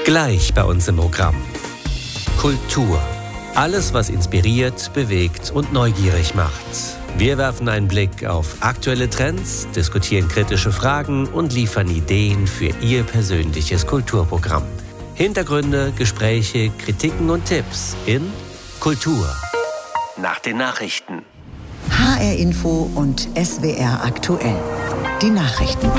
Gleich bei uns im Programm. Kultur. Alles, was inspiriert, bewegt und neugierig macht. Wir werfen einen Blick auf aktuelle Trends, diskutieren kritische Fragen und liefern Ideen für Ihr persönliches Kulturprogramm. Hintergründe, Gespräche, Kritiken und Tipps in Kultur. Nach den Nachrichten. HR Info und SWR aktuell. Die Nachrichten.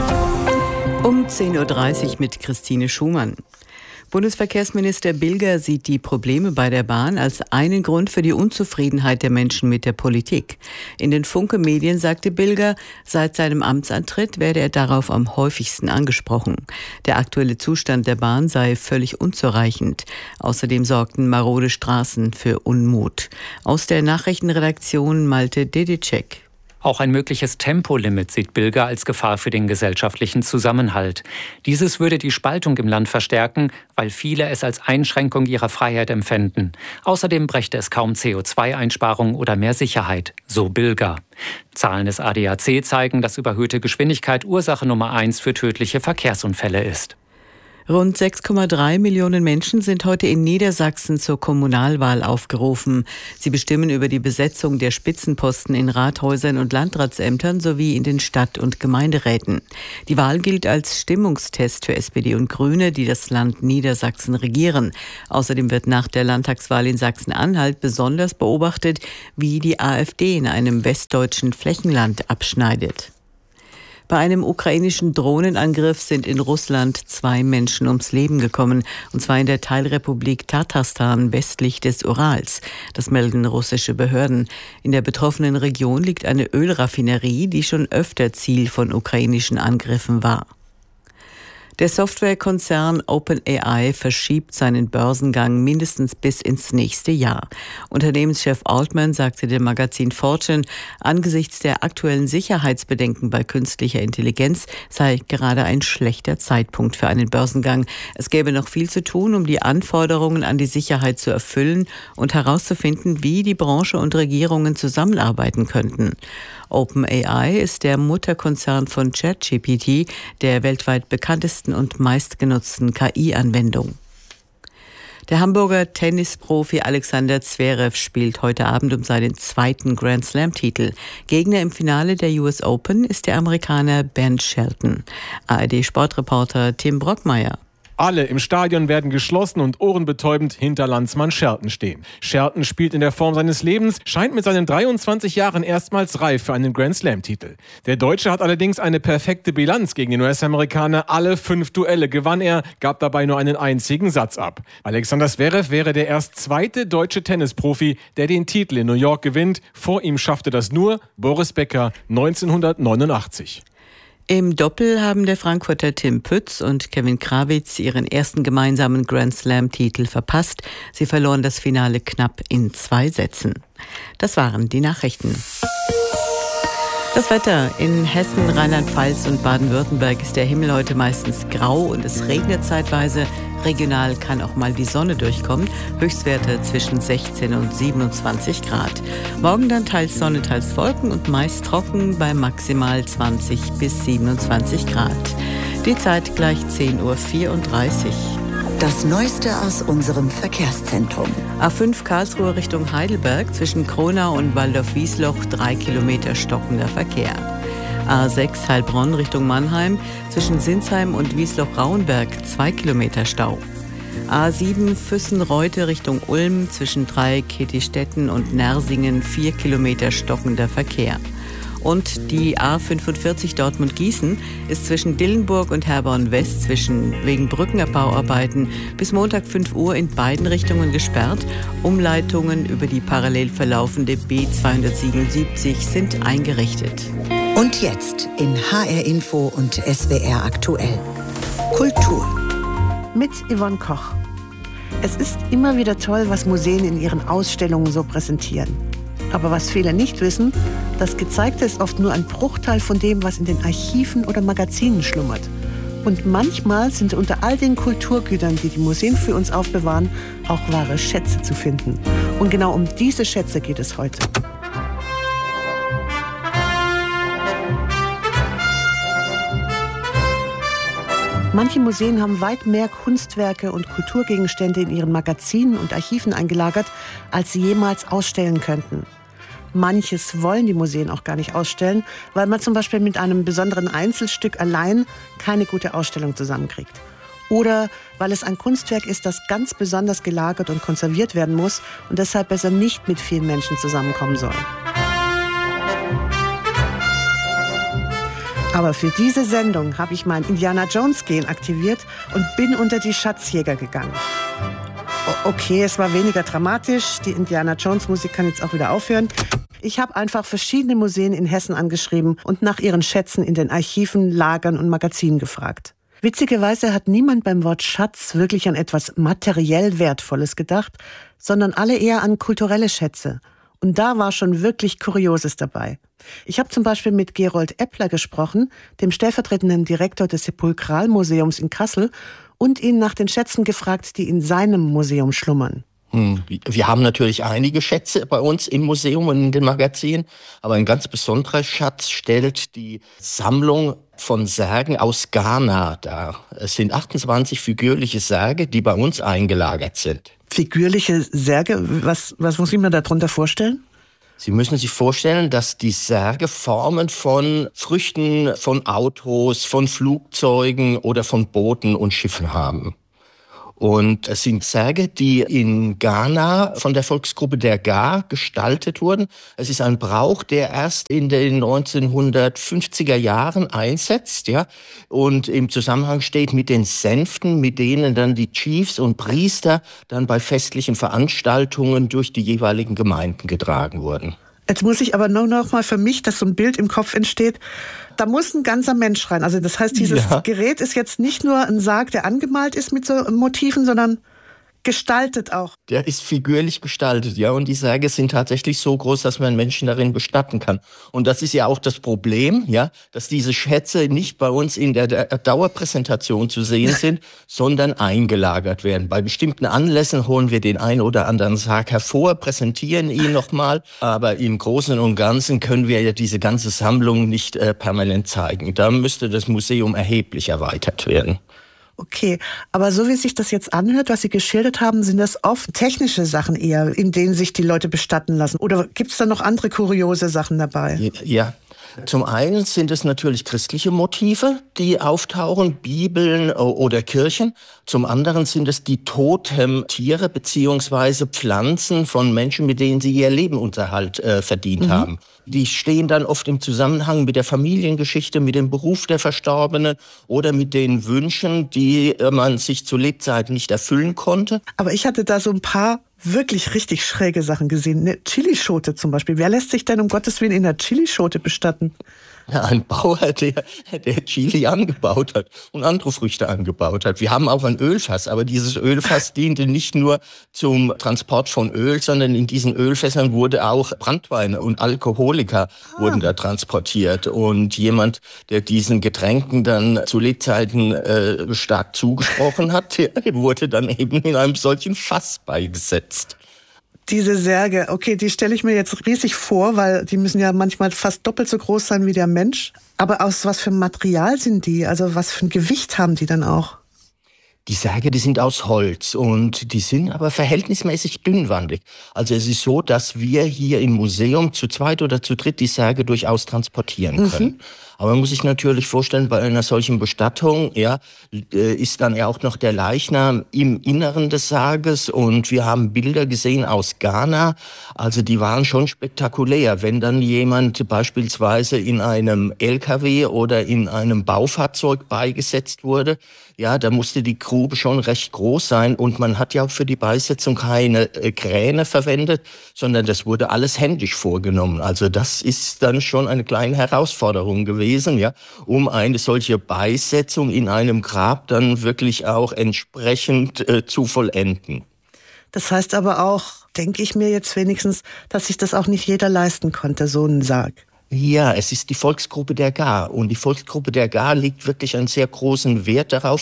Um 10.30 Uhr mit Christine Schumann. Bundesverkehrsminister Bilger sieht die Probleme bei der Bahn als einen Grund für die Unzufriedenheit der Menschen mit der Politik. In den Funke-Medien sagte Bilger, seit seinem Amtsantritt werde er darauf am häufigsten angesprochen. Der aktuelle Zustand der Bahn sei völlig unzureichend. Außerdem sorgten marode Straßen für Unmut. Aus der Nachrichtenredaktion Malte Dedicek. Auch ein mögliches Tempolimit sieht Bilger als Gefahr für den gesellschaftlichen Zusammenhalt. Dieses würde die Spaltung im Land verstärken, weil viele es als Einschränkung ihrer Freiheit empfänden. Außerdem brächte es kaum CO2-Einsparung oder mehr Sicherheit, so Bilger. Zahlen des ADAC zeigen, dass überhöhte Geschwindigkeit Ursache Nummer 1 für tödliche Verkehrsunfälle ist. Rund 6,3 Millionen Menschen sind heute in Niedersachsen zur Kommunalwahl aufgerufen. Sie bestimmen über die Besetzung der Spitzenposten in Rathäusern und Landratsämtern sowie in den Stadt- und Gemeinderäten. Die Wahl gilt als Stimmungstest für SPD und Grüne, die das Land Niedersachsen regieren. Außerdem wird nach der Landtagswahl in Sachsen-Anhalt besonders beobachtet, wie die AfD in einem westdeutschen Flächenland abschneidet. Bei einem ukrainischen Drohnenangriff sind in Russland 2 Menschen ums Leben gekommen, und zwar in der Teilrepublik Tatarstan westlich des Urals. Das melden russische Behörden. In der betroffenen Region liegt eine Ölraffinerie, die schon öfter Ziel von ukrainischen Angriffen war. Der Softwarekonzern OpenAI verschiebt seinen Börsengang mindestens bis ins nächste Jahr. Unternehmenschef Altman sagte dem Magazin Fortune, angesichts der aktuellen Sicherheitsbedenken bei künstlicher Intelligenz sei gerade ein schlechter Zeitpunkt für einen Börsengang. Es gäbe noch viel zu tun, um die Anforderungen an die Sicherheit zu erfüllen und herauszufinden, wie die Branche und Regierungen zusammenarbeiten könnten. OpenAI ist der Mutterkonzern von ChatGPT, der weltweit bekanntesten und meistgenutzten KI-Anwendung. Der Hamburger Tennisprofi Alexander Zverev spielt heute Abend um seinen 2. Grand Slam-Titel. Gegner im Finale der US Open ist der Amerikaner Ben Shelton. ARD-Sportreporter Tim Brockmeier. Alle im Stadion werden geschlossen und ohrenbetäubend hinter Landsmann Shelton stehen. Shelton spielt in der Form seines Lebens, scheint mit seinen 23 Jahren erstmals reif für einen Grand-Slam-Titel. Der Deutsche hat allerdings eine perfekte Bilanz gegen den US-Amerikaner. Alle 5 Duelle gewann er, gab dabei nur einen einzigen Satz ab. Alexander Zverev wäre der erst 2. deutsche Tennisprofi, der den Titel in New York gewinnt. Vor ihm schaffte das nur Boris Becker 1989. Im Doppel haben der Frankfurter Tim Pütz und Kevin Krawitz ihren ersten gemeinsamen Grand-Slam-Titel verpasst. Sie verloren das Finale knapp in 2 Sätzen. Das waren die Nachrichten. Das Wetter in Hessen, Rheinland-Pfalz und Baden-Württemberg ist der Himmel heute meistens grau und es regnet zeitweise. Regional kann auch mal die Sonne durchkommen. Höchstwerte zwischen 16 und 27 Grad. Morgen dann teils Sonne, teils Wolken und meist trocken bei maximal 20 bis 27 Grad. Die Zeit gleich 10.34 Uhr. Das Neueste aus unserem Verkehrszentrum. A5 Karlsruhe Richtung Heidelberg zwischen Kronau und Waldorf-Wiesloch 3 Kilometer stockender Verkehr. A6 Heilbronn Richtung Mannheim zwischen Sinsheim und Wiesloch-Rauenberg 2 Kilometer Stau. A7 Füssen-Reute Richtung Ulm zwischen Dreieck-Kettistetten und Nersingen 4 Kilometer stockender Verkehr. Und die A45 Dortmund-Gießen ist zwischen Dillenburg und Herborn-West wegen Brückenabbauarbeiten bis Montag 5 Uhr in beiden Richtungen gesperrt. Umleitungen über die parallel verlaufende B277 sind eingerichtet. Und jetzt in HR Info und SWR aktuell. Kultur. Mit Yvonne Koch. Es ist immer wieder toll, was Museen in ihren Ausstellungen so präsentieren. Aber was viele nicht wissen, das Gezeigte ist oft nur ein Bruchteil von dem, was in den Archiven oder Magazinen schlummert. Und manchmal sind unter all den Kulturgütern, die die Museen für uns aufbewahren, auch wahre Schätze zu finden. Und genau um diese Schätze geht es heute. Manche Museen haben weit mehr Kunstwerke und Kulturgegenstände in ihren Magazinen und Archiven eingelagert, als sie jemals ausstellen könnten. Manches wollen die Museen auch gar nicht ausstellen, weil man zum Beispiel mit einem besonderen Einzelstück allein keine gute Ausstellung zusammenkriegt. Oder weil es ein Kunstwerk ist, das ganz besonders gelagert und konserviert werden muss und deshalb besser nicht mit vielen Menschen zusammenkommen soll. Aber für diese Sendung habe ich mein Indiana-Jones-Gen aktiviert und bin unter die Schatzjäger gegangen. Okay, es war weniger dramatisch. Die Indiana-Jones-Musik kann jetzt auch wieder aufhören. Ich habe einfach verschiedene Museen in Hessen angeschrieben und nach ihren Schätzen in den Archiven, Lagern und Magazinen gefragt. Witzigerweise hat niemand beim Wort Schatz wirklich an etwas materiell Wertvolles gedacht, sondern alle eher an kulturelle Schätze. Und da war schon wirklich Kurioses dabei. Ich habe zum Beispiel mit Gerold Eppler gesprochen, dem stellvertretenden Direktor des Sepulkralmuseums in Kassel, und ihn nach den Schätzen gefragt, die in seinem Museum schlummern. Wir haben natürlich einige Schätze bei uns im Museum und in den Magazinen, aber ein ganz besonderer Schatz stellt die Sammlung von Särgen aus Ghana dar. Es sind 28 figürliche Särge, die bei uns eingelagert sind. Figürliche Särge? Was muss ich mir darunter vorstellen? Sie müssen sich vorstellen, dass die Särge Formen von Früchten, von Autos, von Flugzeugen oder von Booten und Schiffen haben. Und es sind Särge, die in Ghana von der Volksgruppe der Ga gestaltet wurden. Es ist ein Brauch, der erst in den 1950er Jahren einsetzt, ja, und im Zusammenhang steht mit den Sänften, mit denen dann die Chiefs und Priester dann bei festlichen Veranstaltungen durch die jeweiligen Gemeinden getragen wurden. Jetzt muss ich aber nur noch mal für mich, dass so ein Bild im Kopf entsteht, da muss ein ganzer Mensch rein. Also das heißt, dieses Gerät ist jetzt nicht nur ein Sarg, der angemalt ist mit so Motiven, sondern gestaltet auch. Der ist figürlich gestaltet, ja, und die Särge sind tatsächlich so groß, dass man Menschen darin bestatten kann. Und das ist ja auch das Problem, ja, dass diese Schätze nicht bei uns in der Dauerpräsentation zu sehen sind, sondern eingelagert werden. Bei bestimmten Anlässen holen wir den einen oder anderen Sarg hervor, präsentieren ihn nochmal, aber im Großen und Ganzen können wir ja diese ganze Sammlung nicht permanent zeigen. Da müsste das Museum erheblich erweitert werden. Okay, aber so wie sich das jetzt anhört, was Sie geschildert haben, sind das oft technische Sachen eher, in denen sich die Leute bestatten lassen. Oder gibt es da noch andere kuriose Sachen dabei? Ja. Zum einen sind es natürlich christliche Motive, die auftauchen, Bibeln oder Kirchen. Zum anderen sind es die Totemtiere bzw. Pflanzen von Menschen, mit denen sie ihr Lebensunterhalt verdient haben. Die stehen dann oft im Zusammenhang mit der Familiengeschichte, mit dem Beruf der Verstorbenen oder mit den Wünschen, die man sich zu Lebzeiten nicht erfüllen konnte. Aber ich hatte da so ein paar wirklich richtig schräge Sachen gesehen. Eine Chilischote zum Beispiel. Wer lässt sich denn um Gottes Willen in der Chilischote bestatten? Ja, ein Bauer, der Chili angebaut hat und andere Früchte angebaut hat. Wir haben auch ein Ölfass, aber dieses Ölfass diente nicht nur zum Transport von Öl, sondern in diesen Ölfässern wurde auch Branntweine und Alkoholiker wurden da transportiert. Und jemand, der diesen Getränken dann zu Lebzeiten stark zugesprochen hat, wurde dann eben in einem solchen Fass beigesetzt. Diese Särge, okay, die stelle ich mir jetzt riesig vor, weil die müssen ja manchmal fast doppelt so groß sein wie der Mensch. Aber aus was für Material sind die? Also was für ein Gewicht haben die dann auch? Die Särge, die sind aus Holz und die sind aber verhältnismäßig dünnwandig. Also es ist so, dass wir hier im Museum zu zweit oder zu dritt die Särge durchaus transportieren können. Aber man muss sich natürlich vorstellen, bei einer solchen Bestattung, ja, ist dann ja auch noch der Leichnam im Inneren des Sarges und wir haben Bilder gesehen aus Ghana. Also die waren schon spektakulär. Wenn dann jemand beispielsweise in einem LKW oder in einem Baufahrzeug beigesetzt wurde, ja, da musste die Grube schon recht groß sein und man hat ja auch für die Beisetzung keine Kräne verwendet, sondern das wurde alles händisch vorgenommen. Also das ist dann schon eine kleine Herausforderung gewesen, ja, um eine solche Beisetzung in einem Grab dann wirklich auch entsprechend zu vollenden. Das heißt aber auch, denke ich mir jetzt wenigstens, dass sich das auch nicht jeder leisten konnte, so einen Sarg. Ja, es ist die Volksgruppe der Ga und die Volksgruppe der Ga legt wirklich einen sehr großen Wert darauf,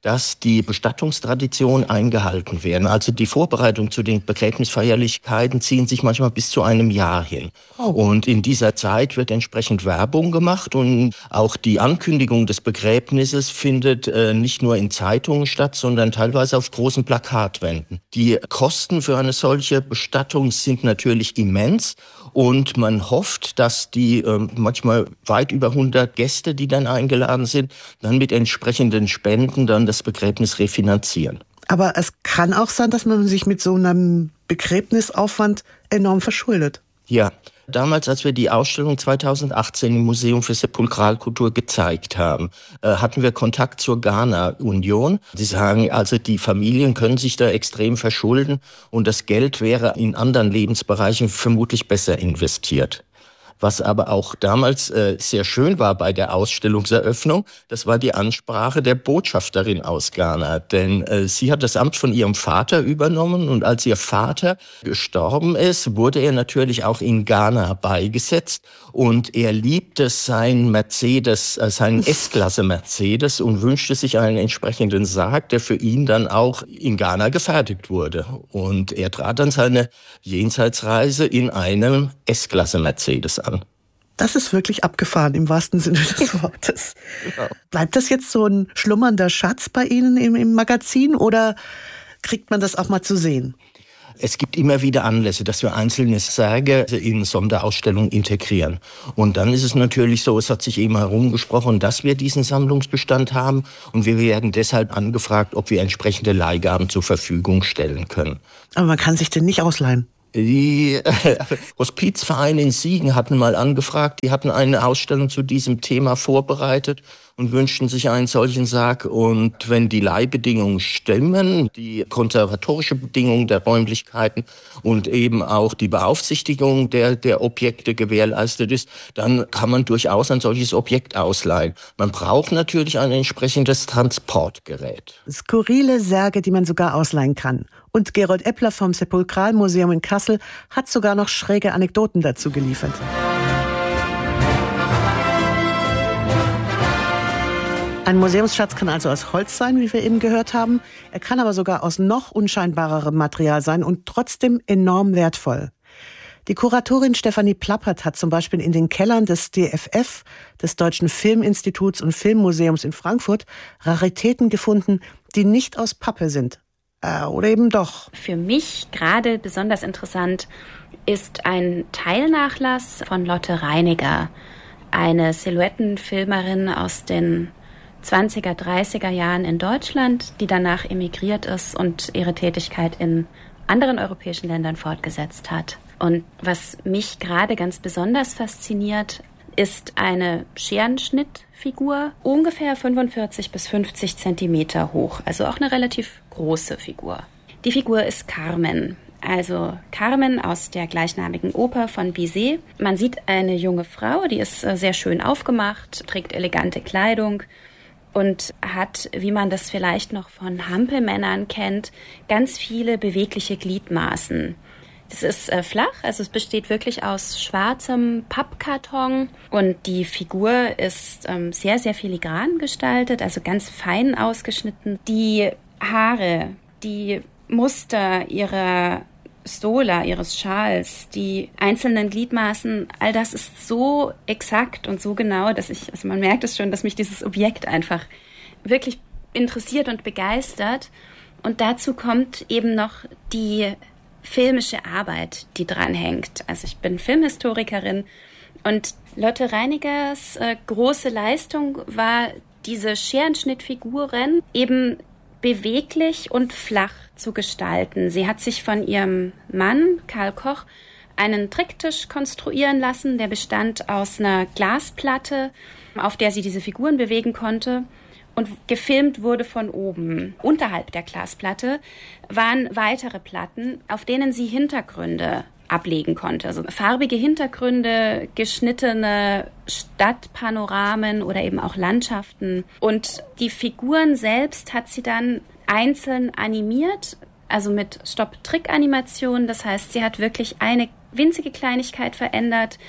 dass die Bestattungstraditionen eingehalten werden. Also die Vorbereitung zu den Begräbnisfeierlichkeiten ziehen sich manchmal bis zu einem Jahr hin. Und in dieser Zeit wird entsprechend Werbung gemacht und auch die Ankündigung des Begräbnisses findet nicht nur in Zeitungen statt, sondern teilweise auf großen Plakatwänden. Die Kosten für eine solche Bestattung sind natürlich immens und man hofft, dass die manchmal weit über 100 Gäste, die dann eingeladen sind, dann mit entsprechenden Spenden dann das Begräbnis refinanzieren. Aber es kann auch sein, dass man sich mit so einem Begräbnisaufwand enorm verschuldet. Ja, damals, als wir die Ausstellung 2018 im Museum für Sepulkralkultur gezeigt haben, hatten wir Kontakt zur Ghana-Union. Die sagen, also die Familien können sich da extrem verschulden und das Geld wäre in anderen Lebensbereichen vermutlich besser investiert. Was aber auch damals sehr schön war bei der Ausstellungseröffnung, das war die Ansprache der Botschafterin aus Ghana. Denn sie hat das Amt von ihrem Vater übernommen und als ihr Vater gestorben ist, wurde er natürlich auch in Ghana beigesetzt. Und er liebte seinen Mercedes, seinen S-Klasse Mercedes und wünschte sich einen entsprechenden Sarg, der für ihn dann auch in Ghana gefertigt wurde. Und er trat dann seine Jenseitsreise in einem S-Klasse Mercedes an. Das ist wirklich abgefahren, im wahrsten Sinne des Wortes. Genau. Bleibt das jetzt so ein schlummernder Schatz bei Ihnen im Magazin oder kriegt man das auch mal zu sehen? Es gibt immer wieder Anlässe, dass wir einzelne Särge in Sonderausstellungen integrieren. Und dann ist es natürlich so, es hat sich eben herumgesprochen, dass wir diesen Sammlungsbestand haben. Und wir werden deshalb angefragt, ob wir entsprechende Leihgaben zur Verfügung stellen können. Aber man kann sich den nicht ausleihen. Die Hospizvereine in Siegen hatten mal angefragt, die hatten eine Ausstellung zu diesem Thema vorbereitet und wünschten sich einen solchen Sarg. Und wenn die Leihbedingungen stimmen, die konservatorische Bedingungen der Räumlichkeiten und eben auch die Beaufsichtigung der Objekte gewährleistet ist, dann kann man durchaus ein solches Objekt ausleihen. Man braucht natürlich ein entsprechendes Transportgerät. Skurrile Särge, die man sogar ausleihen kann. Und Gerold Eppler vom Sepulkralmuseum in Kassel hat sogar noch schräge Anekdoten dazu geliefert. Ein Museumsschatz kann also aus Holz sein, wie wir eben gehört haben. Er kann aber sogar aus noch unscheinbarerem Material sein und trotzdem enorm wertvoll. Die Kuratorin Stefanie Plappert hat zum Beispiel in den Kellern des DFF, des Deutschen Filminstituts und Filmmuseums in Frankfurt, Raritäten gefunden, die nicht aus Pappe sind. Oder eben doch. Für mich gerade besonders interessant ist ein Teilnachlass von Lotte Reiniger, eine Silhouettenfilmerin aus den 20er, 30er Jahren in Deutschland, die danach emigriert ist und ihre Tätigkeit in anderen europäischen Ländern fortgesetzt hat. Und was mich gerade ganz besonders fasziniert, ist eine Scherenschnittfigur, ungefähr 45 bis 50 Zentimeter hoch, also auch eine relativ große Figur. Die Figur ist Carmen, also Carmen aus der gleichnamigen Oper von Bizet. Man sieht eine junge Frau, die ist sehr schön aufgemacht, trägt elegante Kleidung und hat, wie man das vielleicht noch von Hampelmännern kennt, ganz viele bewegliche Gliedmaßen. Es ist flach, also es besteht wirklich aus schwarzem Pappkarton und die Figur ist sehr, sehr filigran gestaltet, also ganz fein ausgeschnitten. Die Haare, die Muster ihrer Stola, ihres Schals, die einzelnen Gliedmaßen, all das ist so exakt und so genau, dass also man merkt es schon, dass mich dieses Objekt einfach wirklich interessiert und begeistert. Und dazu kommt eben noch die filmische Arbeit, die dran hängt. Also ich bin Filmhistorikerin und Lotte Reinigers große Leistung war, diese Scherenschnittfiguren eben beweglich und flach zu gestalten. Sie hat sich von ihrem Mann, Karl Koch, einen Tricktisch konstruieren lassen, der bestand aus einer Glasplatte, auf der sie diese Figuren bewegen konnte. Und gefilmt wurde von oben. Unterhalb der Glasplatte waren weitere Platten, auf denen sie Hintergründe ablegen konnte. Also farbige Hintergründe, geschnittene Stadtpanoramen oder eben auch Landschaften. Und die Figuren selbst hat sie dann einzeln animiert, also mit Stop-Trick-Animation. Das heißt, sie hat wirklich eine winzige Kleinigkeit verändert,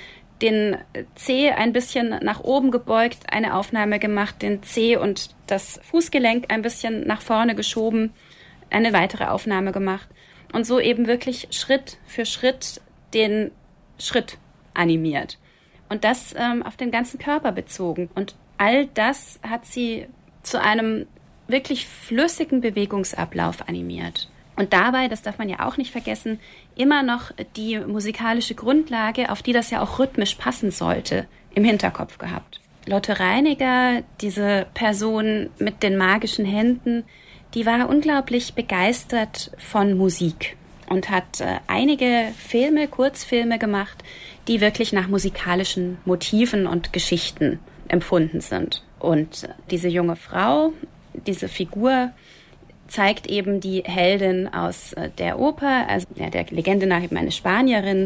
den Zeh ein bisschen nach oben gebeugt, eine Aufnahme gemacht, den Zeh und das Fußgelenk ein bisschen nach vorne geschoben, eine weitere Aufnahme gemacht und so eben wirklich Schritt für Schritt den Schritt animiert. Und das auf den ganzen Körper bezogen. Und all das hat sie zu einem wirklich flüssigen Bewegungsablauf animiert. Und dabei, das darf man ja auch nicht vergessen, immer noch die musikalische Grundlage, auf die das ja auch rhythmisch passen sollte, im Hinterkopf gehabt. Lotte Reiniger, diese Person mit den magischen Händen, die war unglaublich begeistert von Musik und hat einige Filme, Kurzfilme gemacht, die wirklich nach musikalischen Motiven und Geschichten empfunden sind. Und diese junge Frau, diese Figur, zeigt eben die Heldin aus der Oper, also der Legende nach eben eine Spanierin,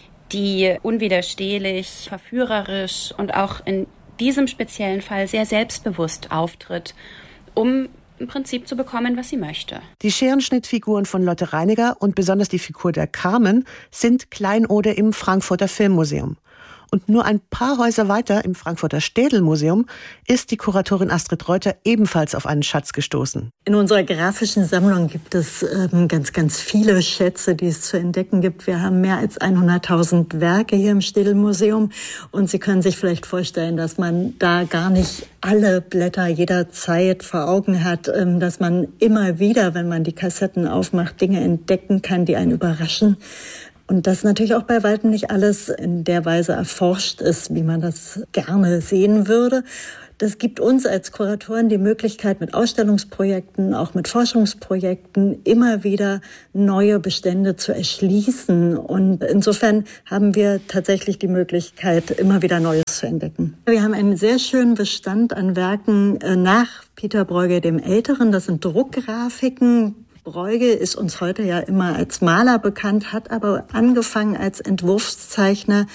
die unwiderstehlich, verführerisch und auch in diesem speziellen Fall sehr selbstbewusst auftritt, um im Prinzip zu bekommen, was sie möchte. Die Scherenschnittfiguren von Lotte Reiniger und besonders die Figur der Carmen sind Kleinode im Frankfurter Filmmuseum. Und nur ein paar Häuser weiter im Frankfurter Städelmuseum ist die Kuratorin Astrid Reuter ebenfalls auf einen Schatz gestoßen. In unserer grafischen Sammlung gibt es ganz viele Schätze, die es zu entdecken gibt. Wir haben mehr als 100.000 Werke hier im Städelmuseum. Und Sie können sich vielleicht vorstellen, dass man da gar nicht alle Blätter jederzeit vor Augen hat, dass man immer wieder, wenn man die Kassetten aufmacht, Dinge entdecken kann, die einen überraschen. Und dass natürlich auch bei weitem nicht alles in der Weise erforscht ist, wie man das gerne sehen würde. Das gibt uns als Kuratoren die Möglichkeit, mit Ausstellungsprojekten, auch mit Forschungsprojekten immer wieder neue Bestände zu erschließen. Und insofern haben wir tatsächlich die Möglichkeit, immer wieder Neues zu entdecken. Wir haben einen sehr schönen Bestand an Werken nach Peter Bruegel dem Älteren. Das sind Druckgrafiken. Bruegel ist uns heute ja immer als Maler bekannt, hat aber angefangen als Entwurfszeichner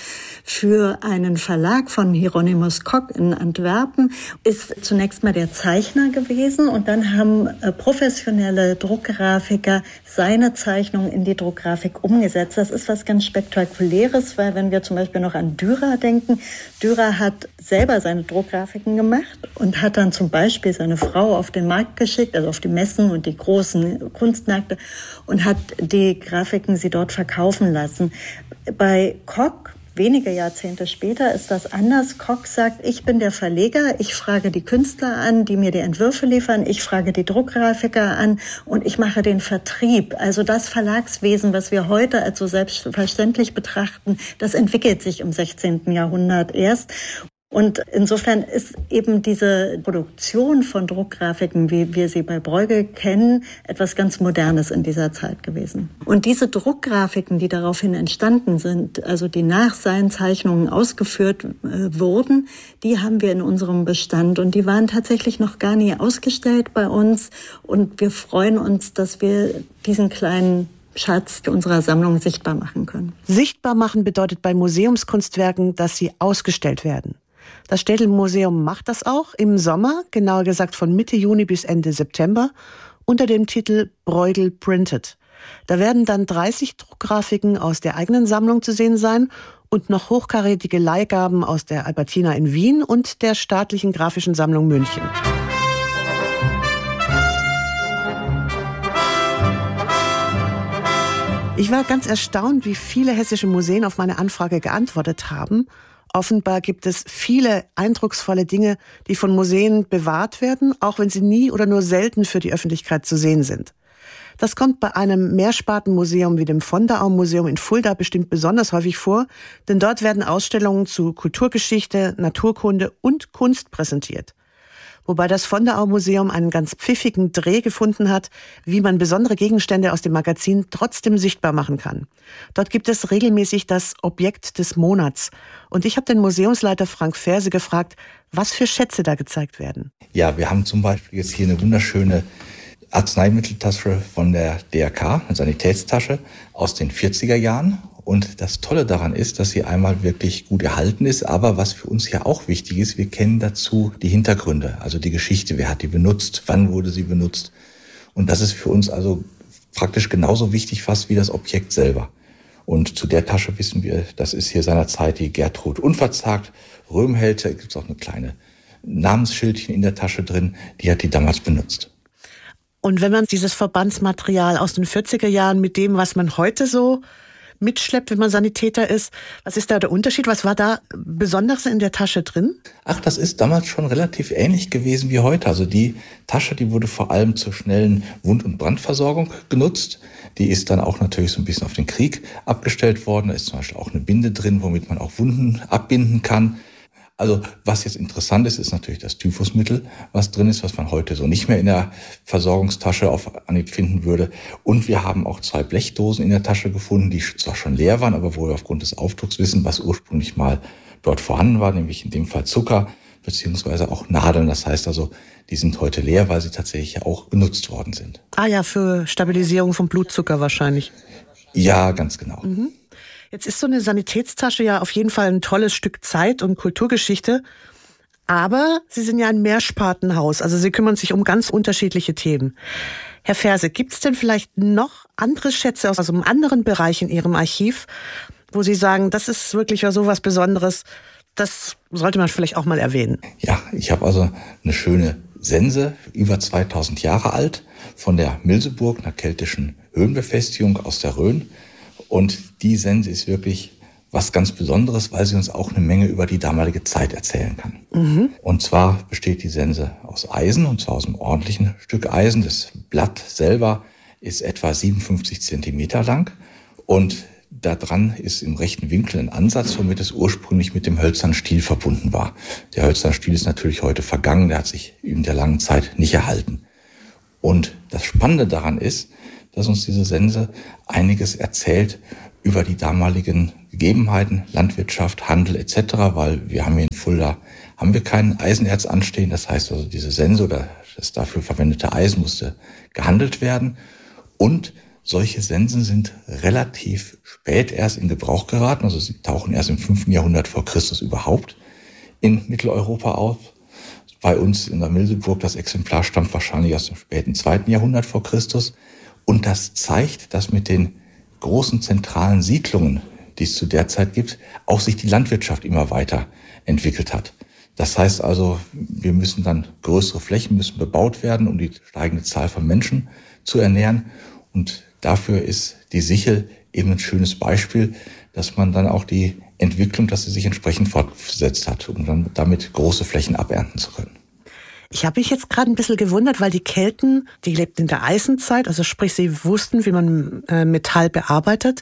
für einen Verlag von Hieronymus Kock in Antwerpen, ist zunächst mal der Zeichner gewesen und dann haben professionelle Druckgrafiker seine Zeichnung in die Druckgrafik umgesetzt. Das ist was ganz Spektakuläres, weil wenn wir zum Beispiel noch an Dürer denken, Dürer hat selber seine Druckgrafiken gemacht und hat dann zum Beispiel seine Frau auf den Markt geschickt, also auf die Messen und die großen Kunstmärkte und hat die Grafiken sie dort verkaufen lassen. Bei Kock, wenige Jahrzehnte später, ist das anders. Kock sagt, ich bin der Verleger, ich frage die Künstler an, die mir die Entwürfe liefern, ich frage die Druckgrafiker an und ich mache den Vertrieb. Also das Verlagswesen, was wir heute als so selbstverständlich betrachten, das entwickelt sich im 16. Jahrhundert erst. Und insofern ist eben diese Produktion von Druckgrafiken, wie wir sie bei Bruegel kennen, etwas ganz Modernes in dieser Zeit gewesen. Und diese Druckgrafiken, die daraufhin entstanden sind, also die nach seinen Zeichnungen ausgeführt wurden, die haben wir in unserem Bestand. Und die waren tatsächlich noch gar nie ausgestellt bei uns. Und wir freuen uns, dass wir diesen kleinen Schatz unserer Sammlung sichtbar machen können. Sichtbar machen bedeutet bei Museumskunstwerken, dass sie ausgestellt werden. Das Städelmuseum macht das auch im Sommer, genauer gesagt von Mitte Juni bis Ende September, unter dem Titel Bruegel Printed. Da werden dann 30 Druckgrafiken aus der eigenen Sammlung zu sehen sein und noch hochkarätige Leihgaben aus der Albertina in Wien und der Staatlichen Grafischen Sammlung München. Ich war ganz erstaunt, wie viele hessische Museen auf meine Anfrage geantwortet haben. Offenbar gibt es viele eindrucksvolle Dinge, die von Museen bewahrt werden, auch wenn sie nie oder nur selten für die Öffentlichkeit zu sehen sind. Das kommt bei einem Mehrspartenmuseum wie dem Vonderau-Museum in Fulda bestimmt besonders häufig vor, denn dort werden Ausstellungen zu Kulturgeschichte, Naturkunde und Kunst präsentiert. Wobei das Vonderau-Museum einen ganz pfiffigen Dreh gefunden hat, wie man besondere Gegenstände aus dem Magazin trotzdem sichtbar machen kann. Dort gibt es regelmäßig das Objekt des Monats. Und ich habe den Museumsleiter Frank Ferse gefragt, was für Schätze da gezeigt werden. Ja, wir haben zum Beispiel jetzt hier eine wunderschöne Arzneimitteltasche von der DRK, eine Sanitätstasche aus den 40er Jahren. Und das Tolle daran ist, dass sie einmal wirklich gut erhalten ist, aber was für uns ja auch wichtig ist, wir kennen dazu die Hintergründe, also die Geschichte, wer hat die benutzt, wann wurde sie benutzt. Und das ist für uns also praktisch genauso wichtig fast wie das Objekt selber. Und zu der Tasche wissen wir, das ist hier seinerzeit die Gertrud Unverzagt Röhmheld. Da gibt es auch eine kleine Namensschildchen in der Tasche drin, die hat die damals benutzt. Und wenn man dieses Verbandsmaterial aus den 40er Jahren mit dem, was man heute so mitschleppt, wenn man Sanitäter ist, was ist da der Unterschied? Was war da Besonderes in der Tasche drin? Ach, das ist damals schon relativ ähnlich gewesen wie heute. Also die Tasche, die wurde vor allem zur schnellen Wund- und Brandversorgung genutzt. Die ist dann auch natürlich so ein bisschen auf den Krieg abgestellt worden. Da ist zum Beispiel auch eine Binde drin, womit man auch Wunden abbinden kann. Also was jetzt interessant ist, ist natürlich das Typhusmittel, was drin ist, was man heute so nicht mehr in der Versorgungstasche auf Anhieb finden würde. Und wir haben auch 2 Blechdosen in der Tasche gefunden, die zwar schon leer waren, aber wo wir aufgrund des Aufdrucks wissen, was ursprünglich mal dort vorhanden war, nämlich in dem Fall Zucker beziehungsweise auch Nadeln. Das heißt also, die sind heute leer, weil sie tatsächlich auch benutzt worden sind. Ah ja, für Stabilisierung vom Blutzucker wahrscheinlich. Ja, ganz genau. Mhm. Jetzt ist so eine Sanitätstasche ja auf jeden Fall ein tolles Stück Zeit und Kulturgeschichte. Aber Sie sind ja ein Mehrspartenhaus, also Sie kümmern sich um ganz unterschiedliche Themen. Herr Ferse, gibt es denn vielleicht noch andere Schätze aus einem anderen Bereich in Ihrem Archiv, wo Sie sagen, das ist wirklich so was Besonderes, das sollte man vielleicht auch mal erwähnen? Ja, ich habe also eine schöne Sense, über 2000 Jahre alt, von der Milseburg, einer keltischen Höhenbefestigung aus der Rhön. Und die Sense ist wirklich was ganz Besonderes, weil sie uns auch eine Menge über die damalige Zeit erzählen kann. Mhm. Und zwar besteht die Sense aus Eisen, und zwar aus einem ordentlichen Stück Eisen. Das Blatt selber ist etwa 57 Zentimeter lang und da dran ist im rechten Winkel ein Ansatz, womit es ursprünglich mit dem hölzernen Stiel verbunden war. Der hölzerne Stiel ist natürlich heute vergangen, der hat sich in der langen Zeit nicht erhalten. Und das Spannende daran ist, dass uns diese Sense einiges erzählt über die damaligen Gegebenheiten, Landwirtschaft, Handel etc., weil wir haben hier in Fulda kein Eisenerz anstehen. Das heißt also, diese Sense oder das dafür verwendete Eisen musste gehandelt werden. Und solche Sensen sind relativ spät erst in Gebrauch geraten. Also sie tauchen erst im 5. Jahrhundert vor Christus überhaupt in Mitteleuropa auf. Bei uns in der Milseburg, das Exemplar stammt wahrscheinlich aus dem späten 2. Jahrhundert vor Christus. Und das zeigt, dass mit den großen zentralen Siedlungen, die es zu der Zeit gibt, auch sich die Landwirtschaft immer weiter entwickelt hat. Das heißt also, wir müssen dann größere Flächen müssen bebaut werden, um die steigende Zahl von Menschen zu ernähren. Und dafür ist die Sichel eben ein schönes Beispiel, dass man dann auch die Entwicklung, dass sie sich entsprechend fortgesetzt hat, um dann damit große Flächen abernten zu können. Ich habe mich jetzt gerade ein bisschen gewundert, weil die Kelten, die lebten in der Eisenzeit, also sprich, sie wussten, wie man Metall bearbeitet.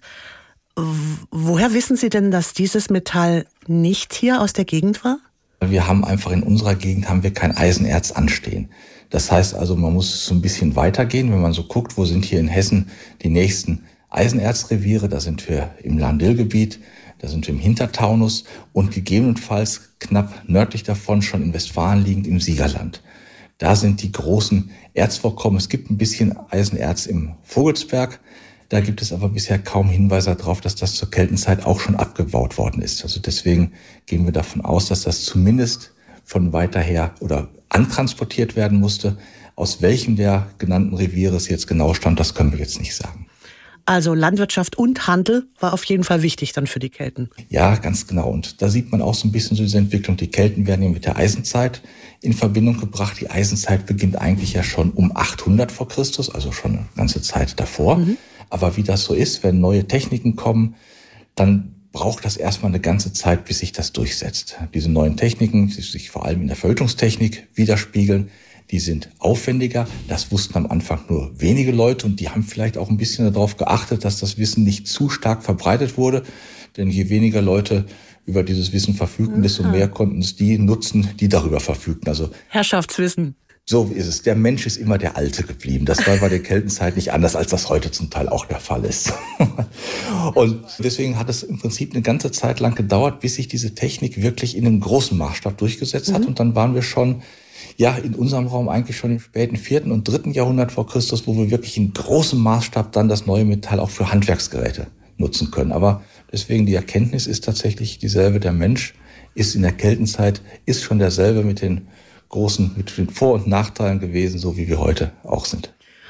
Woher wissen Sie denn, dass dieses Metall nicht hier aus der Gegend war? Wir haben einfach in unserer Gegend haben wir kein Eisenerz anstehen. Das heißt also, man muss so ein bisschen weitergehen, wenn man so guckt, wo sind hier in Hessen die nächsten Eisenerzreviere. Da sind wir im Lahn-Dill-Gebiet, da sind wir im Hintertaunus und gegebenenfalls knapp nördlich davon schon in Westfalen liegend im Siegerland. Da sind die großen Erzvorkommen. Es gibt ein bisschen Eisenerz im Vogelsberg. Da gibt es aber bisher kaum Hinweise darauf, dass das zur Keltenzeit auch schon abgebaut worden ist. Also deswegen gehen wir davon aus, dass das zumindest von weiter her oder antransportiert werden musste. Aus welchem der genannten Reviere es jetzt genau stammt, das können wir jetzt nicht sagen. Also Landwirtschaft und Handel war auf jeden Fall wichtig dann für die Kelten. Ja, ganz genau. Und da sieht man auch so ein bisschen so diese Entwicklung. Die Kelten werden ja mit der Eisenzeit in Verbindung gebracht. Die Eisenzeit beginnt eigentlich ja schon um 800 vor Christus, also schon eine ganze Zeit davor. Mhm. Aber wie das so ist, wenn neue Techniken kommen, dann braucht das erstmal eine ganze Zeit, bis sich das durchsetzt. Diese neuen Techniken, die sich vor allem in der Verhüttungstechnik widerspiegeln, die sind aufwendiger. Das wussten am Anfang nur wenige Leute und die haben vielleicht auch ein bisschen darauf geachtet, dass das Wissen nicht zu stark verbreitet wurde. Denn je weniger Leute über dieses Wissen verfügten, desto mehr konnten es die nutzen, die darüber verfügten. Also Herrschaftswissen. So ist es. Der Mensch ist immer der Alte geblieben. Das war bei der Keltenzeit nicht anders, als das heute zum Teil auch der Fall ist. Und deswegen hat es im Prinzip eine ganze Zeit lang gedauert, bis sich diese Technik wirklich in einem großen Maßstab durchgesetzt hat. Und dann waren wir schon in unserem Raum eigentlich schon im späten 4. und 3. Jahrhundert vor Christus, wo wir wirklich in großem Maßstab dann das neue Metall auch für Handwerksgeräte nutzen können. Aber deswegen die Erkenntnis ist tatsächlich dieselbe. Der Mensch ist in der Keltenzeit, ist schon derselbe mit den Vor- und Nachteilen gewesen, so wie wir heute auch sind.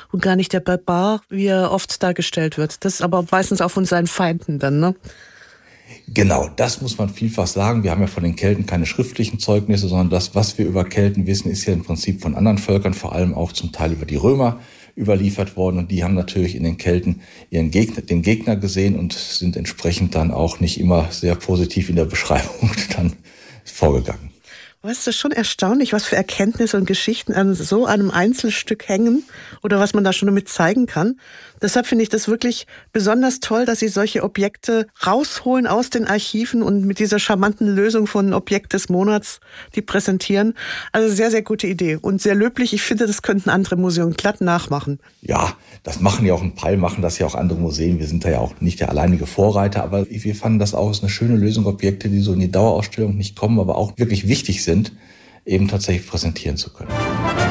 und gar nicht der Barbar, wie er oft dargestellt wird. Das ist aber meistens auch von seinen Feinden dann, ne? Genau, das muss man vielfach sagen. Wir haben ja von den Kelten keine schriftlichen Zeugnisse, sondern das, was wir über Kelten wissen, ist ja im Prinzip von anderen Völkern, vor allem auch zum Teil über die Römer überliefert worden. Und die haben natürlich in den Kelten den Gegner gesehen und sind entsprechend dann auch nicht immer sehr positiv in der Beschreibung dann vorgegangen. Es ist schon erstaunlich, was für Erkenntnisse und Geschichten an so einem Einzelstück hängen oder was man da schon damit zeigen kann. Deshalb finde ich das wirklich besonders toll, dass Sie solche Objekte rausholen aus den Archiven und mit dieser charmanten Lösung von Objekt des Monats die präsentieren. Also sehr, sehr gute Idee und sehr löblich. Ich finde, das könnten andere Museen glatt nachmachen. Ja, das machen ja auch ein Teil, machen das ja auch andere Museen. Wir sind da ja auch nicht der alleinige Vorreiter, aber wir fanden das auch als eine schöne Lösung, Objekte, die so in die Dauerausstellung nicht kommen, aber auch wirklich wichtig sind, eben tatsächlich präsentieren zu können.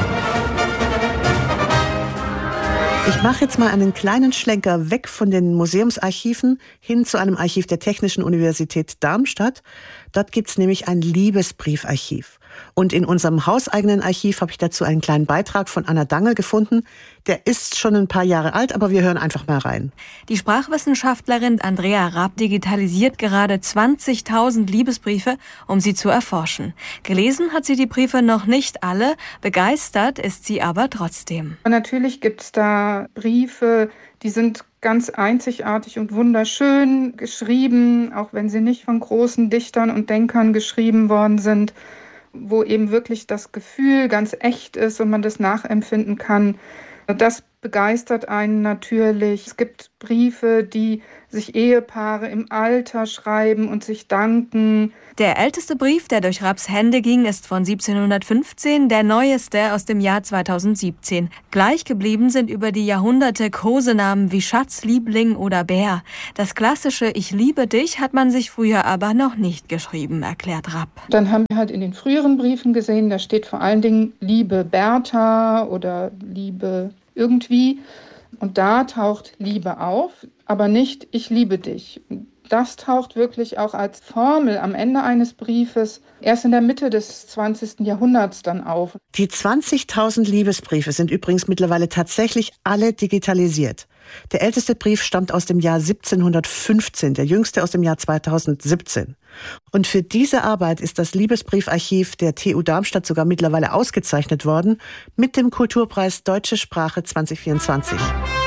Ich mache jetzt mal einen kleinen Schlenker weg von den Museumsarchiven hin zu einem Archiv der Technischen Universität Darmstadt. Dort gibt's nämlich ein Liebesbriefarchiv. Und in unserem hauseigenen Archiv habe ich dazu einen kleinen Beitrag von Anna Dangel gefunden. Der ist schon ein paar Jahre alt, aber wir hören einfach mal rein. Die Sprachwissenschaftlerin Andrea Rapp digitalisiert gerade 20.000 Liebesbriefe, um sie zu erforschen. Gelesen hat sie die Briefe noch nicht alle, begeistert ist sie aber trotzdem. Natürlich gibt es da Briefe, die sind ganz einzigartig und wunderschön geschrieben, auch wenn sie nicht von großen Dichtern und Denkern geschrieben worden sind, wo eben wirklich das Gefühl ganz echt ist und man das nachempfinden kann. Das begeistert einen natürlich. Es gibt Briefe, die sich Ehepaare im Alter schreiben und sich danken. Der älteste Brief, der durch Rapps Hände ging, ist von 1715, der neueste aus dem Jahr 2017. Gleich geblieben sind über die Jahrhunderte Kosenamen wie Schatz, Liebling oder Bär. Das klassische Ich liebe dich hat man sich früher aber noch nicht geschrieben, erklärt Rapp. Dann haben wir halt in den früheren Briefen gesehen, da steht vor allen Dingen Liebe Bertha oder Liebe irgendwie. Und da taucht Liebe auf, aber nicht Ich liebe dich. Das taucht wirklich auch als Formel am Ende eines Briefes erst in der Mitte des 20. Jahrhunderts dann auf. Die 20.000 Liebesbriefe sind übrigens mittlerweile tatsächlich alle digitalisiert. Der älteste Brief stammt aus dem Jahr 1715, der jüngste aus dem Jahr 2017. Und für diese Arbeit ist das Liebesbriefarchiv der TU Darmstadt sogar mittlerweile ausgezeichnet worden mit dem Kulturpreis Deutsche Sprache 2024.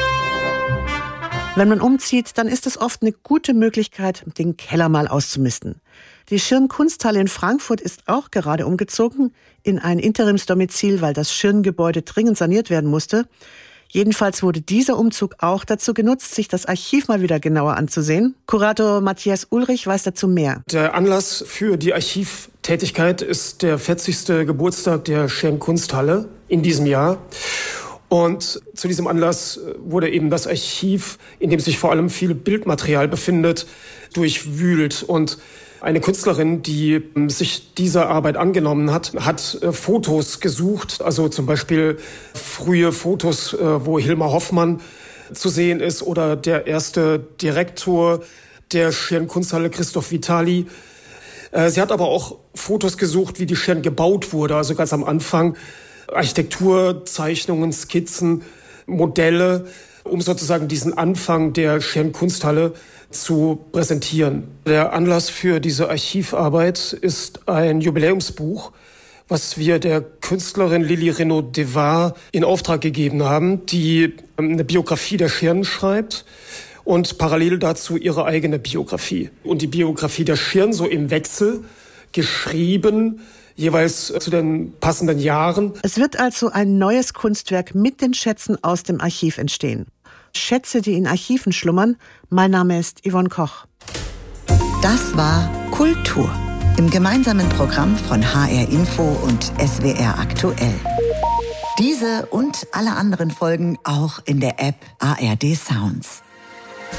Wenn man umzieht, dann ist es oft eine gute Möglichkeit, den Keller mal auszumisten. Die Schirn-Kunsthalle in Frankfurt ist auch gerade umgezogen in ein Interimsdomizil, weil das Schirn-Gebäude dringend saniert werden musste. Jedenfalls wurde dieser Umzug auch dazu genutzt, sich das Archiv mal wieder genauer anzusehen. Kurator Matthias Ulrich weiß dazu mehr. Der Anlass für die Archivtätigkeit ist der 40. Geburtstag der Schirn-Kunsthalle in diesem Jahr. Und zu diesem Anlass wurde eben das Archiv, in dem sich vor allem viel Bildmaterial befindet, durchwühlt. Und eine Künstlerin, die sich dieser Arbeit angenommen hat, hat Fotos gesucht, also zum Beispiel frühe Fotos, wo Hilmar Hoffmann zu sehen ist oder der erste Direktor der Schirn-Kunsthalle, Christoph Vitali. Sie hat aber auch Fotos gesucht, wie die Schirn gebaut wurde, also ganz am Anfang. Architekturzeichnungen, Skizzen, Modelle, um sozusagen diesen Anfang der Schirn-Kunsthalle zu präsentieren. Der Anlass für diese Archivarbeit ist ein Jubiläumsbuch, was wir der Künstlerin Lili Renaud-Devar in Auftrag gegeben haben, die eine Biografie der Schirn schreibt und parallel dazu ihre eigene Biografie. Und die Biografie der Schirn so im Wechsel geschrieben, jeweils zu den passenden Jahren. Es wird also ein neues Kunstwerk mit den Schätzen aus dem Archiv entstehen. Schätze, die in Archiven schlummern. Mein Name ist Yvonne Koch. Das war Kultur im gemeinsamen Programm von HR Info und SWR Aktuell. Diese und alle anderen Folgen auch in der App ARD Sounds.